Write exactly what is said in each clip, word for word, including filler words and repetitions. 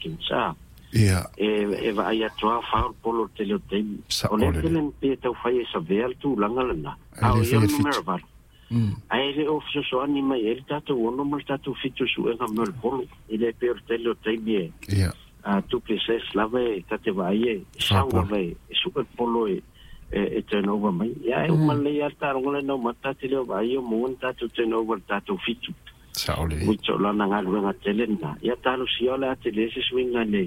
kin sa ia e e vai atua fa polo tele tem ole tele pe te fai sa vel tu langa lana au ia no merva ai le ofso so ani mai el tato ono mal tato fitu su e mer polo ile per tele tem ia a tu que se slave tate vai sa vai su polo e e turnover mai ia e mal le alta ngole no mata tele vai o mon tato turnover tato fitu sa ole mucho lana ngalwa telenda ia talo siola tele se swinga le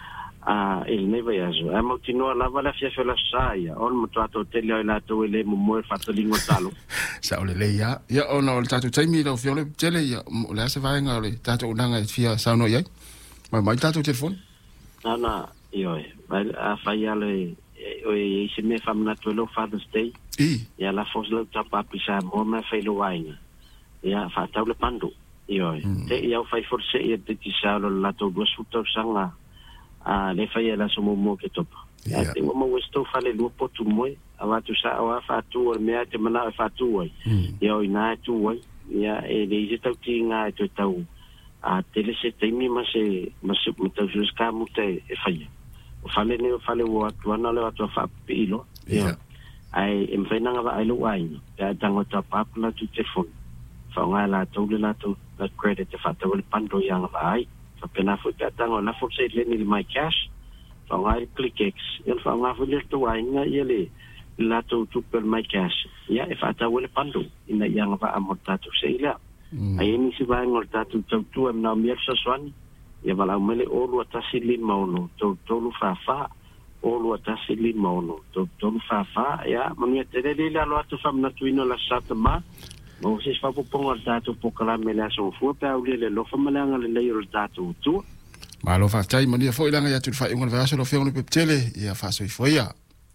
a il neva yazo a motino la vala fia fela saia on motato tele la to le mo fatto lingo talo sa ole le ya ya ono tato taimi lo fiole tele ya la se vai ngale tato nanga fia sa no ye ma mai tato telefon na na io a faia le o e se me famna to lo father's day i ya la fos lo tapa pisa mo ma felo waina ya fa tau le pando io te ia fai forse e te tisalo la to do suto sanga a le fai la somo mo ke topa ya te mo westo fale lu potu mo ava tu sa ava fa tu o me te mana fa tu oi ya o ina tu oi ya e le je tau tinga to tau a tele se te mi ma se ma se mo tau jus ka mo te e fai o fale ne o fale wo atu ana le atu fa pilo ya ai em fena nga ai lo ai ya tango ta papla tu te fon fa nga la tu le la tu la credit te fa tau le pando yang ai fa pena fo ta tango na fo se le ni my cash fa nga click x el fa nga fo le to ai nga ele la tu tu per my cash ya e fa tau le pando ina yang va amorta tu se ila ai ni si va ngorta tu tu tu am na mier so swan ya vala mele o lu atasi li mono to to lu fa fa o lu atasi li mono to to lu fa fa ya mami te le le lo atu fam na tu ino la sata ma no se fa po ponga dato po kala mele so fu pa u le lo fa mala nga le le ro dato tu ma lo fa tai mani fo ilanga ya tu fa ingon va so lo fe on pe tele ya fa so fo ya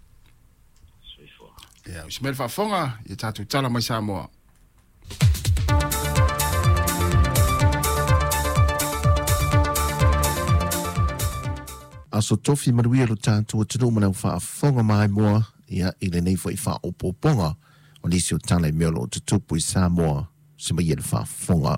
so fo ya smel fa fonga ya tatu tala mai sa mo aso tofi maruia lo tātou tino mana wha whonga mai moa ia i le nei whai wha opo ponga o nisi o tale mea lo te tupu i Samoa se mai ia le wha whonga.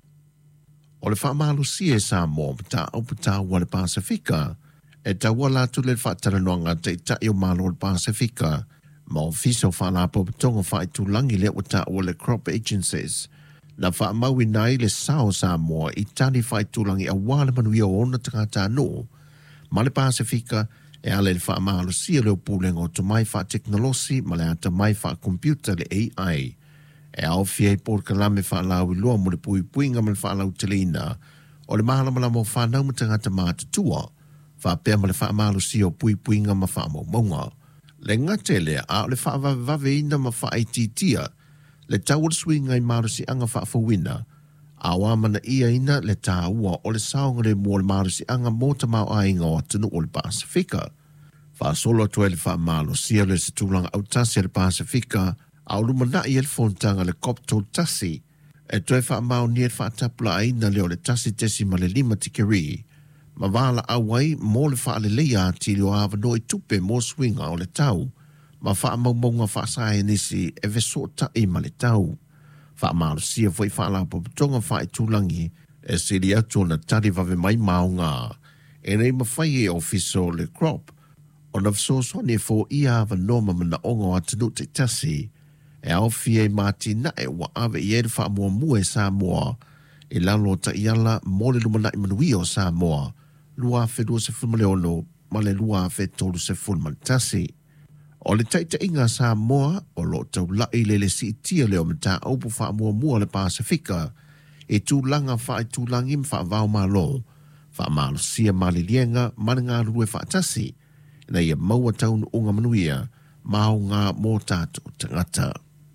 O le wha malu si e Samoa pata au pata ua le Pasifika e ta wala tu le wha taranoanga te ta i o malo le Pasifika ma o fiso wha la po patonga wha i tu langi le o ta ua le crop agencies na wha maui nai le sao Samoa i tani wha i tu langi a wale manuia o ona takata no ma le Pasifika e ale le wha mahalo sia leo pūlenga o to mai wha teknolosi ma le ata mai wha computer le A I. E au fia i por kalame wha lau i loa mo le pui puinga ma le wha lau telina o le mahala mala mo wha nau matangata mātutua wha pēr ma le wha mahalo sia o pui puinga ma wha mo maunga. Le ngatele a le wha vave ina ma wha aititia le tau swinga i mahalo si anga wha fawina awa mana ia ina le tāua o le saonga le mua le marusi anga mota mau ainga o atunu o le Pasifika. Wha solo tu e le wha malo sia le se tūlanga au tasi le Pasifika au lumana i e le fontanga le kopto tasi e tu e wha mau ni e wha tapula aina leo le tasi tesi ma le lima tikiri. Ma wala awai mo le wha le leia ti leo awa no i tupe mo swinga o le tau ma wha maumonga wha sae nisi e vesota i ma le tau. Wha maalo sia fwoi wha la popotonga wha i tūlangi e siri atu na tari vave mai maunga. E nei mawhai e ofiso le crop o na fsosone fo ia ava noma mana ongo atanu te tasi e au fie mati na e wa ave i ere wha mua mua e Samoa e lalo ta iala mo le lumana i manui o Samoa lua fe dua se fulma leono ma le lua fe tolu se fulma tasi. O le taita inga Samoa o lo tau lai le le si tia leo mta aupu wha mua mua le Pasifika e tūlanga wha e tūlangi mwha vau malo wha malo sia mali lienga mana ngā rue wha tasi na ia maua taunu unga manuia mau ngā mō tātou tangata.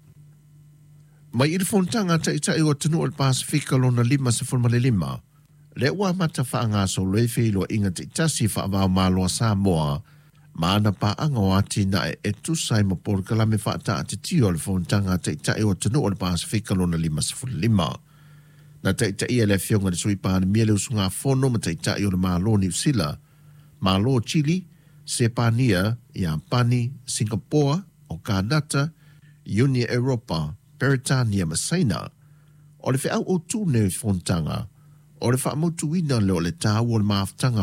Mai iri fontanga taita i o tanu o le Pasifika lo na lima se fulma le lima le ua mata wha ngā so lefe ilo inga taitasi wha vau malo a Samoa Maana pa anga o ati na e tusai ma por kalame whaata ati tio le fontanga te itai o tanu o le Pasifika lona lima sifuri lima. Na te itai e le fionga le sui paana mia le usunga fono ma te itai o le malo New Zealand, malo Chile, Sepania, Japani, Singapore, o Kanata, Unia Europa, Peritania ma Saina. O le whaau o tūne fontanga, o le wha mautuina leo le tāua o le maaftanga